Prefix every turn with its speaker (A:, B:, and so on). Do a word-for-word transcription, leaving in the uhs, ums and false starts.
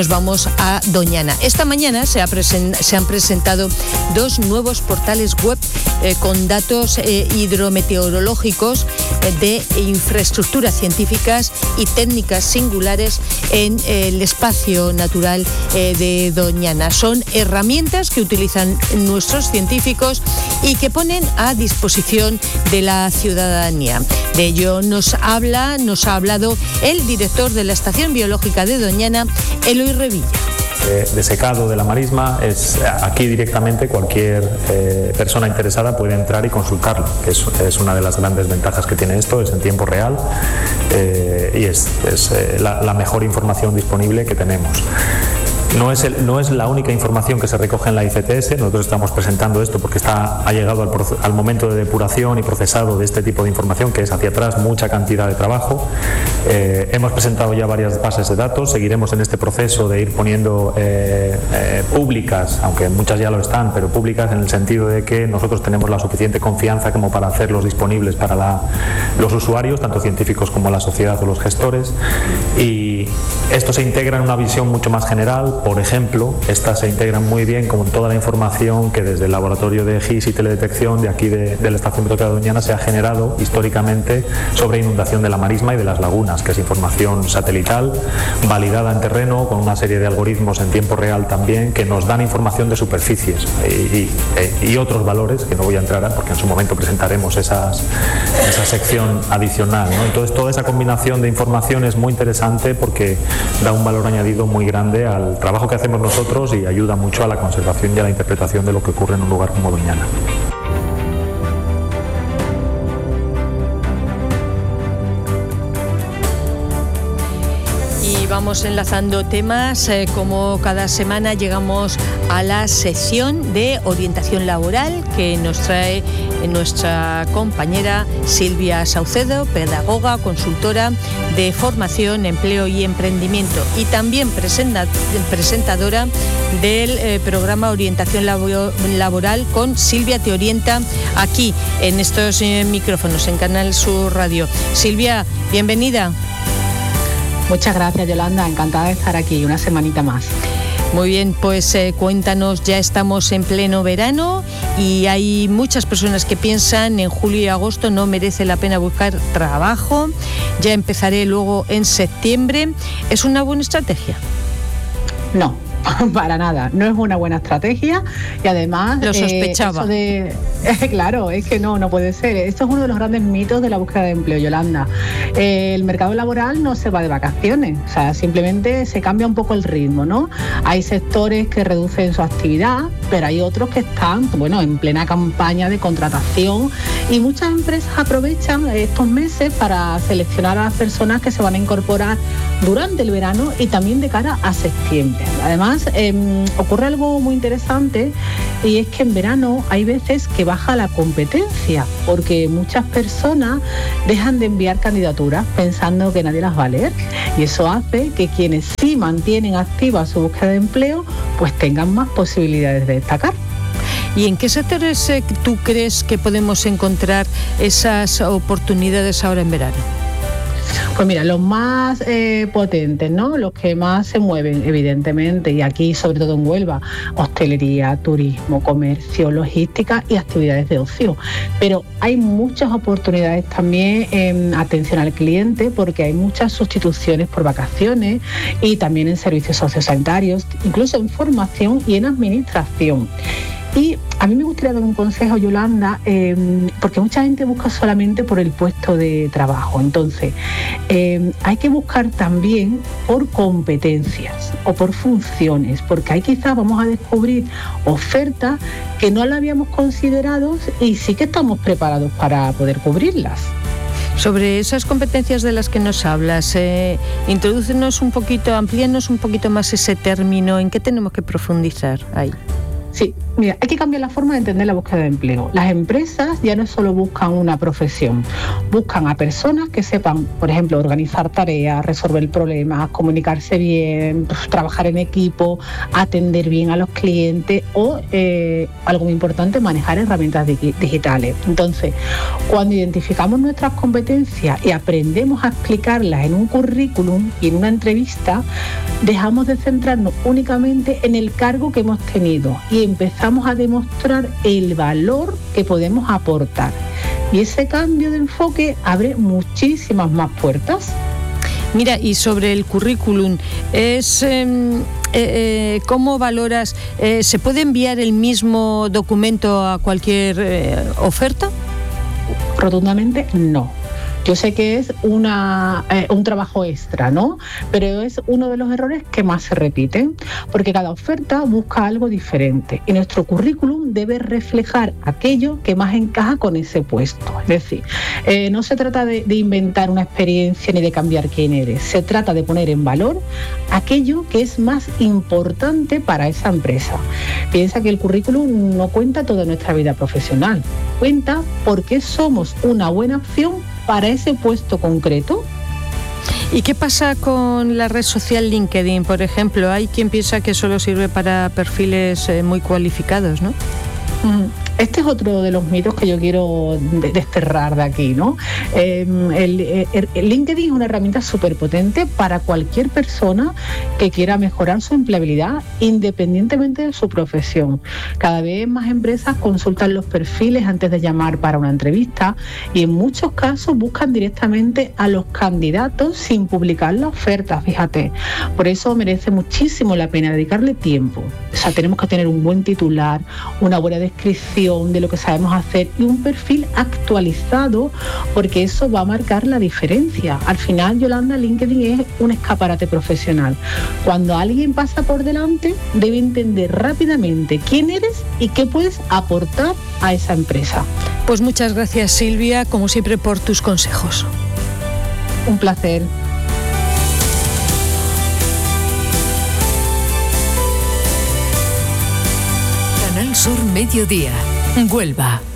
A: Nos vamos a Doñana. Esta mañana se, ha presen- se han presentado dos nuevos portales web eh, con datos eh, hidrometeorológicos eh, de infraestructuras científicas y técnicas singulares en eh, el espacio natural eh, de Doñana. Son herramientas que utilizan nuestros científicos y que ponen a disposición de la ciudadanía. De ello nos habla, nos ha hablado el director de la Estación Biológica de Doñana, Eloy Revilla.
B: De, de secado de la marisma, es aquí directamente cualquier eh, persona interesada puede entrar y consultarlo, que es, es una de las grandes ventajas que tiene esto, es en tiempo real eh, y es, es eh, la, la mejor información disponible que tenemos. No es, el, no es la única información que se recoge en la I C T S. Nosotros estamos presentando esto porque está, ha llegado al, al momento de depuración y procesado de este tipo de información, que es hacia atrás mucha cantidad de trabajo. Eh, hemos presentado ya varias bases de datos, seguiremos en este proceso de ir poniendo eh, eh, públicas, aunque muchas ya lo están, pero públicas en el sentido de que nosotros tenemos la suficiente confianza como para hacerlos disponibles para la, los usuarios, tanto científicos como la sociedad o los gestores, y esto se integra en una visión mucho más general. Por ejemplo, estas se integran muy bien con toda la información que desde el laboratorio de G I S y teledetección de aquí de, de la Estación Biológica de Doñana se ha generado históricamente sobre inundación de la marisma y de las lagunas, que es información satelital, validada en terreno con una serie de algoritmos en tiempo real también, que nos dan información de superficies y, y, y otros valores, que no voy a entrar a, porque en su momento presentaremos esas, esa sección adicional, ¿no? Entonces, toda esa combinación de información es muy interesante porque da un valor añadido muy grande al trabajo trabajo que hacemos nosotros y ayuda mucho a la conservación y a la interpretación de lo que ocurre en un lugar como Doñana.
A: Y vamos enlazando temas, eh, como cada semana llegamos a la sección de orientación laboral que nos trae nuestra compañera Silvia Saucedo, pedagoga, consultora de formación, empleo y emprendimiento, y también presenta, presentadora del eh, programa Orientación Labo- Laboral con Silvia Te Orienta, aquí en estos eh, micrófonos en Canal Sur Radio. Silvia, bienvenida.
C: Muchas gracias, Yolanda, encantada de estar aquí una semanita más.
A: Muy bien, pues eh, cuéntanos, ya estamos en pleno verano y hay muchas personas que piensan en julio y agosto no merece la pena buscar trabajo, ya empezaré luego en septiembre. ¿Es una buena estrategia?
C: No, para nada, no es una buena estrategia y además...
A: Lo sospechaba.
C: Eh, eso de, eh, claro, es que no, no puede ser. Esto es uno de los grandes mitos de la búsqueda de empleo, Yolanda. Eh, el mercado laboral no se va de vacaciones, o sea, simplemente se cambia un poco el ritmo, ¿no? Hay sectores que reducen su actividad, pero hay otros que están, bueno, en plena campaña de contratación y muchas empresas aprovechan estos meses para seleccionar a las personas que se van a incorporar durante el verano y también de cara a septiembre. Además, eh, ocurre algo muy interesante y es que en verano hay veces que baja la competencia porque muchas personas dejan de enviar candidaturas pensando que nadie las va a leer y eso hace que quienes sí mantienen activa su búsqueda de empleo pues tengan más posibilidades de destacar.
A: ¿Y en qué sectores eh, tú crees que podemos encontrar esas oportunidades ahora en verano?
C: Pues mira, los más eh, potentes, ¿no? Los que más se mueven, evidentemente, y aquí sobre todo en Huelva, hostelería, turismo, comercio, logística y actividades de ocio. Pero hay muchas oportunidades también en atención al cliente porque hay muchas sustituciones por vacaciones y también en servicios sociosanitarios, incluso en formación y en administración. Y a mí me gustaría dar un consejo, Yolanda, eh, porque mucha gente busca solamente por el puesto de trabajo. Entonces, eh, hay que buscar también por competencias o por funciones, porque ahí quizás vamos a descubrir ofertas que no las habíamos considerado y sí que estamos preparados para poder cubrirlas.
A: Sobre esas competencias de las que nos hablas, eh, introdúcenos un poquito, amplíanos un poquito más ese término, ¿en qué tenemos que profundizar ahí?
C: Sí, Mira, hay que cambiar la forma de entender la búsqueda de empleo. Las empresas ya no solo buscan una profesión, buscan a personas que sepan, por ejemplo, organizar tareas, resolver problemas, comunicarse bien, pues, trabajar en equipo, atender bien a los clientes o, eh, algo muy importante, manejar herramientas di- digitales. Entonces, cuando identificamos nuestras competencias y aprendemos a explicarlas en un currículum y en una entrevista, dejamos de centrarnos únicamente en el cargo que hemos tenido y empezamos a demostrar el valor que podemos aportar. Y ese cambio de enfoque abre muchísimas más puertas.
A: Mira, y sobre el currículum, es eh, eh, ¿cómo valoras? Eh, ¿Se puede enviar el mismo documento a cualquier eh, oferta?
C: Rotundamente no. Yo sé que es una, eh, un trabajo extra, ¿no? Pero es uno de los errores que más se repiten, porque cada oferta busca algo diferente y nuestro currículum debe reflejar aquello que más encaja con ese puesto. Es decir, eh, no se trata de, de inventar una experiencia ni de cambiar quién eres, se trata de poner en valor aquello que es más importante para esa empresa. Piensa que el currículum no cuenta toda nuestra vida profesional, cuenta por qué somos una buena opción para ese puesto concreto.
A: ¿Y qué pasa con la red social LinkedIn, por ejemplo? Hay quien piensa que solo sirve para perfiles eh, muy cualificados, ¿no?
C: Este es otro de los mitos que yo quiero desterrar de aquí, ¿no? Eh, el, el, el LinkedIn es una herramienta súper potente para cualquier persona que quiera mejorar su empleabilidad independientemente de su profesión. Cada vez más empresas consultan los perfiles antes de llamar para una entrevista y en muchos casos buscan directamente a los candidatos sin publicar la oferta, fíjate. Por eso merece muchísimo la pena dedicarle tiempo. O sea, tenemos que tener un buen titular, una buena descripción de lo que sabemos hacer y un perfil actualizado, porque eso va a marcar la diferencia. Al final, Yolanda, LinkedIn es un escaparate profesional. Cuando alguien pasa por delante, debe entender rápidamente quién eres y qué puedes aportar a esa empresa.
A: Pues muchas gracias, Silvia, como siempre, por tus consejos.
C: Un placer.
D: Canal Sur Mediodía, Huelva.